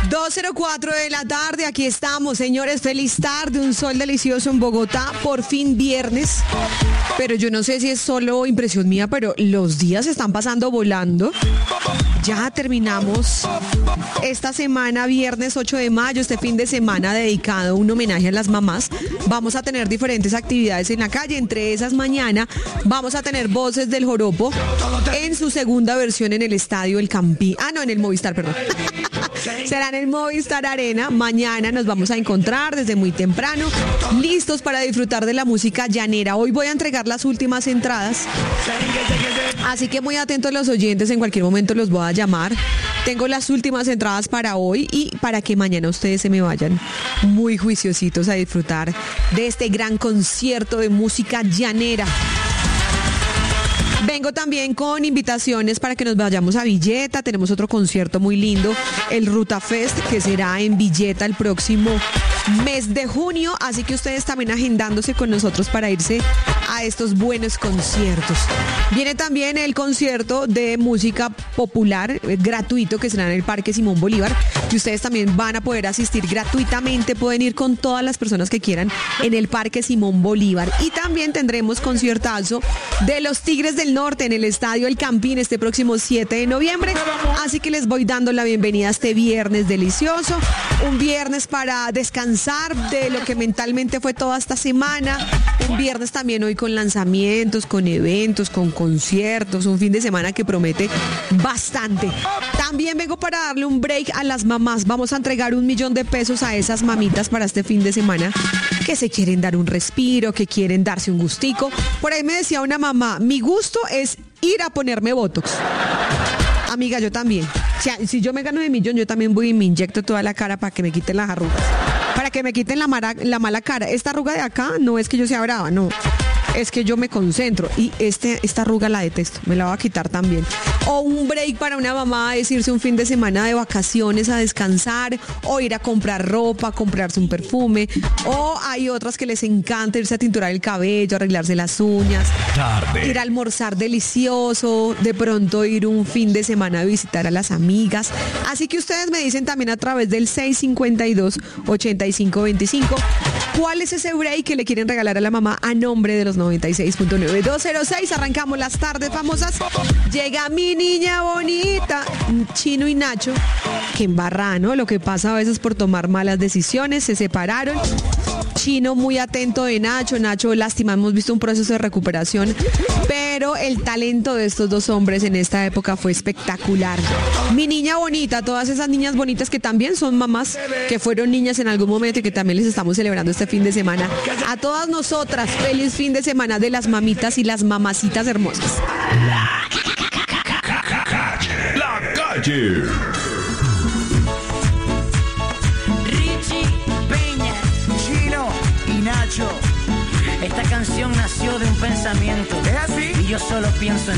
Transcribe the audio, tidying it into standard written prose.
2:04 de la tarde, aquí estamos, señores, feliz tarde, un sol delicioso en Bogotá, por fin viernes, pero yo no sé si es solo impresión mía, pero los días están pasando volando. Ya terminamos esta semana, viernes 8 de mayo, este fin de semana dedicado a un homenaje a las mamás. Vamos a tener diferentes actividades en la calle, entre esas mañana vamos a tener Voces del Joropo en su segunda versión en el estadio El Campín. En el Movistar, perdón. Será en el Movistar Arena. Mañana nos vamos a encontrar desde muy temprano, listos para disfrutar de la música llanera. Hoy voy a entregar las últimas entradas, así que muy atentos los oyentes, en cualquier momento los voy a llamar. Tengo las últimas entradas para hoy y para que mañana ustedes se me vayan muy juiciositos a disfrutar de este gran concierto de música llanera. Vengo también con invitaciones para que nos vayamos a Villeta. Tenemos otro concierto muy lindo, el Ruta Fest, que será en Villeta el próximo mes de junio. Así que ustedes también agendándose con nosotros para irse a estos buenos conciertos. Viene también el concierto de música popular gratuito que será en el Parque Simón Bolívar. Y ustedes también van a poder asistir gratuitamente. Pueden ir con todas las personas que quieran en el Parque Simón Bolívar. Y también tendremos conciertazo de los Tigres del Norte en el estadio El Campín este próximo 7 de noviembre. Así que les voy dando la bienvenida a este viernes delicioso. Un viernes para descansar de lo que mentalmente fue toda esta semana. Un viernes también hoy con lanzamientos, con eventos, con conciertos. Un fin de semana que promete bastante. También vengo para darle un break a las mamás. Vamos a entregar $1.000.000 a esas mamitas para este fin de semana que se quieren dar un respiro, que quieren darse un gustico. Por ahí me decía una mamá, mi gusto es ir a ponerme Botox. Amiga, yo también. Si yo me gano de $1.000.000, yo también voy y me inyecto toda la cara para que me quiten las arrugas. Para que me quiten la mala cara. Esta arruga de acá no es que yo sea brava, no. Es que yo me concentro y esta arruga la detesto, me la voy a quitar también. O un break para una mamá, decirse un fin de semana de vacaciones a descansar, o ir a comprar ropa, comprarse un perfume, o hay otras que les encanta irse a tinturar el cabello, arreglarse las uñas, ir a almorzar delicioso, de pronto ir un fin de semana a visitar a las amigas. Así que ustedes me dicen también a través del 652-8525 cuál es ese break que le quieren regalar a la mamá a nombre de los 96.9. 206, arrancamos las tardes famosas. Llega mi niña bonita, Chino y Nacho, que embarra, ¿no? Lo que pasa a veces por tomar malas decisiones, se separaron. Chino muy atento de Nacho, lástima, hemos visto un proceso de recuperación, pero el talento de estos dos hombres en esta época fue espectacular. Mi niña bonita, todas esas niñas bonitas que también son mamás, que fueron niñas en algún momento y que también les estamos celebrando este fin de semana. A todas nosotras, feliz fin de semana de las mamitas y las mamacitas hermosas. La calle. Richie Peña, Chino y Nacho. Esta canción nació de un pensamiento. ¿Es así? Y yo solo pienso en